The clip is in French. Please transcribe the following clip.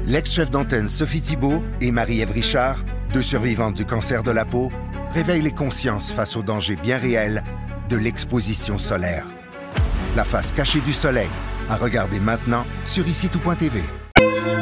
L'ex-chef d'antenne Sophie Thibault et Marie-Ève Richard, deux survivantes du cancer de la peau, réveillent les consciences face aux dangers bien réels de l'exposition solaire. La face cachée du soleil, à regarder maintenant sur ICITout.tv.